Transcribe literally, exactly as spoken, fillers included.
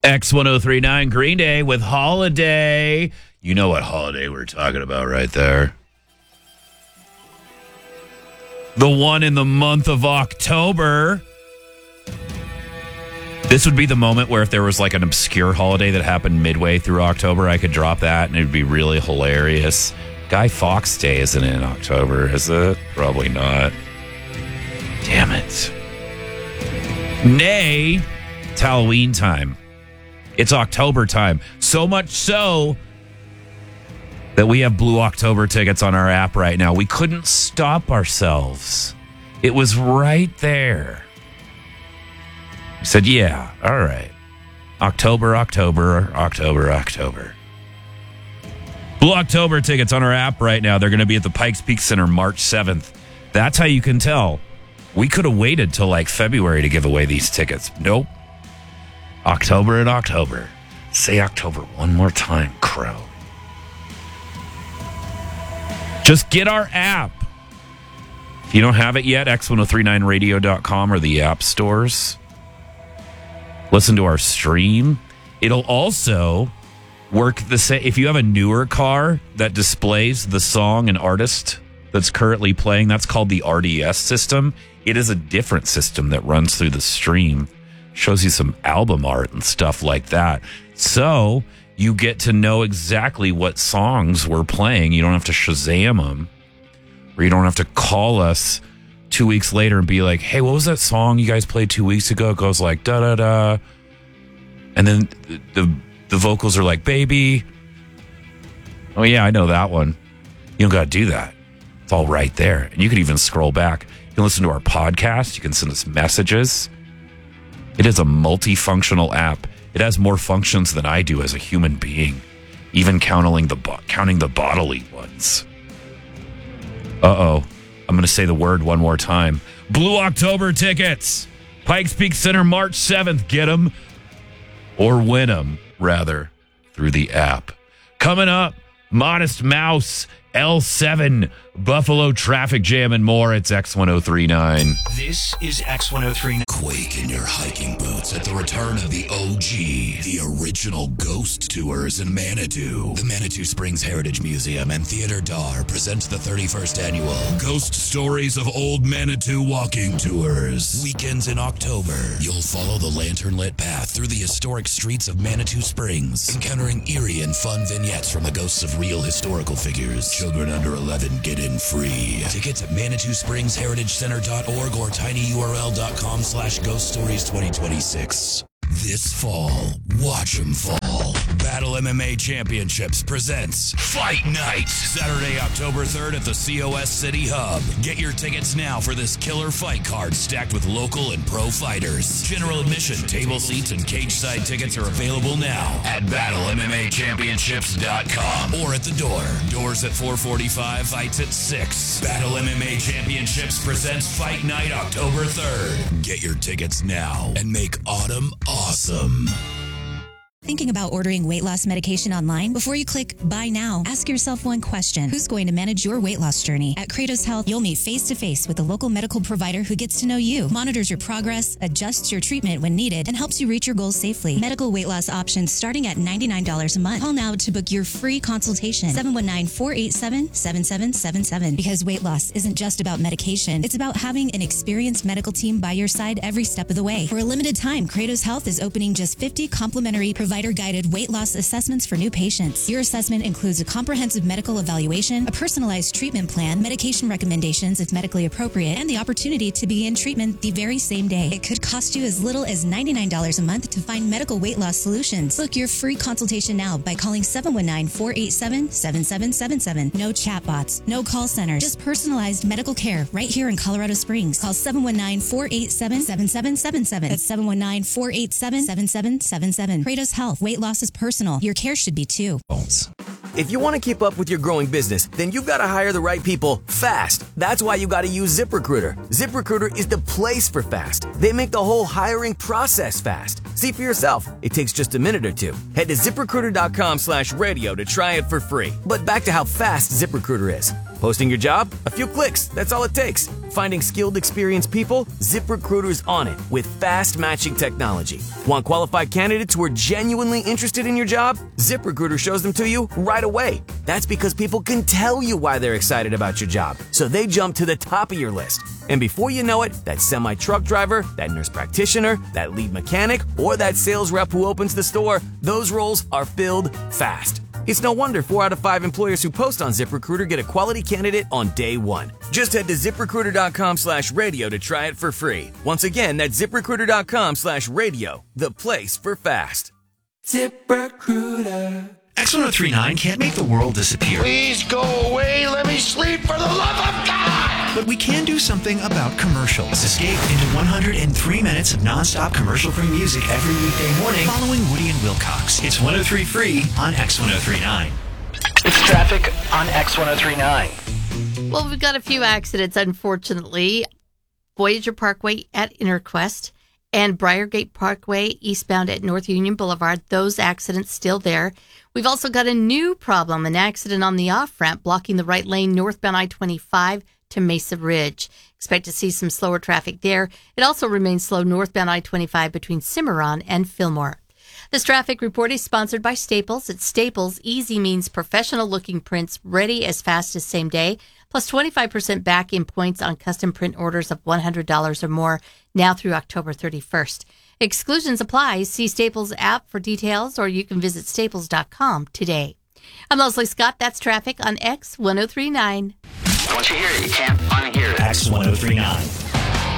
X ten thirty-nine Green Day with Holiday. You know what holiday we're talking about right there. The one in the month of October. This would be the moment where if there was like an obscure holiday that happened midway through October, I could drop that and it would be really hilarious. Guy Fawkes Day isn't in October, is it? Probably not. Damn it. Nay, it's Halloween time. It's October time. So much so that we have Blue October tickets on our app right now. We couldn't stop ourselves. It was right there. We said, yeah, all right. October, October, October, October. Blue October tickets on our app right now. They're going to be at the Pikes Peak Center March seventh. That's how you can tell. We could have waited till like February to give away these tickets. Nope. October and October. Say October one more time, Crow. Just get our app. If you don't have it yet, x ten thirty-nine radio dot com or the app stores. Listen to our stream. It'll also work the same. If you have a newer car that displays the song and artist that's currently playing, that's called the R D S system. It is a different system that runs through the stream. Shows you some album art and stuff like that. So you get to know exactly what songs we're playing. You don't have to Shazam them. Or you don't have to call us two weeks later and be like, hey, what was that song you guys played two weeks ago? It goes like, da-da-da. And then the, the, the vocals are like, baby. Oh, yeah, I know that one. You don't got to do that. It's all right there. And you can even scroll back. You can listen to our podcast. You can send us messages. It is a multifunctional app. It has more functions than I do as a human being, even counting the bo- counting the bodily ones. Uh-oh. I'm going to say the word one more time. Blue October tickets. Pikes Peak Center March seventh. Get them or win them, rather, through the app. Coming up, Modest Mouse, L seven, Buffalo Traffic Jam, and more. It's X ten thirty-nine. This is X ten thirty-nine. Quake in your hiking boots at the return of the O G, the original ghost tours in Manitou. The Manitou Springs Heritage Museum and Theater Dar present the thirty-first annual Ghost Stories of Old Manitou Walking Tours. Weekends in October, you'll follow the lantern-lit path through the historic streets of Manitou Springs, encountering eerie and fun vignettes from the ghosts of real historical figures. Children under eleven get in free. Tickets at manitou springs heritage center dot org or tinyurl.com slash ghost stories 2026. This fall, watch 'em fall. Battle M M A Championships presents Fight Night, Saturday, October third at the C O S City Hub. Get your tickets now for this killer fight card stacked with local and pro fighters. General admission, table seats, and cage side tickets are available now at battle m m a championships dot com or at the door. Doors at four forty-five, fights at six. Battle M M A Championships presents Fight Night, October third. Get your tickets now and make autumn awesome. Thinking about ordering weight loss medication online? Before you click buy now, ask yourself one question. Who's going to manage your weight loss journey? At Kratos Health, you'll meet face-to-face with a local medical provider who gets to know you, monitors your progress, adjusts your treatment when needed, and helps you reach your goals safely. Medical weight loss options starting at ninety-nine dollars a month. Call now to book your free consultation. seven one nine, four eight seven, seven seven seven seven. Because weight loss isn't just about medication. It's about having an experienced medical team by your side every step of the way. For a limited time, Kratos Health is opening just fifty complimentary provider guided weight loss assessments for new patients. Your assessment includes a comprehensive medical evaluation, a personalized treatment plan, medication recommendations if medically appropriate, and the opportunity to begin treatment the very same day. It could cost you as little as ninety-nine dollars a month to find medical weight loss solutions. Book your free consultation now by calling seven one nine, four eight seven, seven seven seven seven. No chatbots, no call centers, just personalized medical care right here in Colorado Springs. Call seven one nine, four eight seven, seven seven seven seven. That's seven one nine, four eight seven, seven seven seven seven. Kratos Health. Weight loss is personal. Your care should be too. If you want to keep up with your growing business, then you've got to hire the right people fast. That's why you got to use ZipRecruiter. ZipRecruiter is the place for fast. They make the whole hiring process fast. See for yourself. It takes just a minute or two. Head to ZipRecruiter.com slash radio to try it for free. But back to how fast ZipRecruiter is. Posting your job? A few clicks, that's all it takes. Finding skilled, experienced people? ZipRecruiter's on it with fast matching technology. Want qualified candidates who are genuinely interested in your job? ZipRecruiter shows them to you right away. That's because people can tell you why they're excited about your job, so they jump to the top of your list. And before you know it, that semi-truck driver, that nurse practitioner, that lead mechanic, or that sales rep who opens the store, those roles are filled fast. It's no wonder four out of five employers who post on ZipRecruiter get a quality candidate on day one. Just head to ZipRecruiter.com slash radio to try it for free. Once again, that's ZipRecruiter.com slash radio, the place for fast. ZipRecruiter. X one oh three point nine can't make the world disappear. Please go away. Let me sleep for the love of God. But we can do something about commercials. Escape into one hundred three minutes of nonstop commercial-free music every weekday morning following Woody and Wilcox. It's one oh three free on X one oh three point nine. It's traffic on X one oh three point nine. Well, we've got a few accidents, unfortunately. Voyager Parkway at Interquest and Briargate Parkway eastbound at North Union Boulevard. Those accidents still there. We've also got a new problem, an accident on the off-ramp blocking the right lane northbound I twenty-five to Mesa Ridge. Expect to see some slower traffic there. It also remains slow northbound I twenty-five between Cimarron and Fillmore. This traffic report is sponsored by Staples. At Staples, easy means professional-looking prints ready as fast as same day, plus twenty-five percent back in points on custom print orders of one hundred dollars or more now through October thirty-first. Exclusions apply. See Staples app for details, or you can visit staples dot com today. I'm Leslie Scott. That's traffic on X one oh three point nine. Once you hear it, you can't unhear it. X one oh three point nine.